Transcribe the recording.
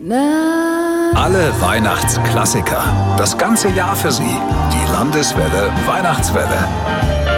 Alle Weihnachtsklassiker. Das ganze Jahr für Sie. Die Landeswelle Weihnachtswelle.